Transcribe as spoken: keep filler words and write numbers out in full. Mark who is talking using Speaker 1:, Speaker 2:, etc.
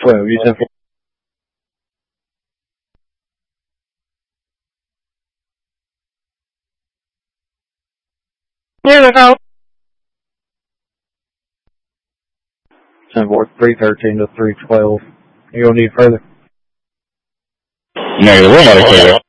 Speaker 1: twelve, you said. Here they go. ten four, three thirteen to three twelve. You gonna need further?
Speaker 2: No, we're not clear.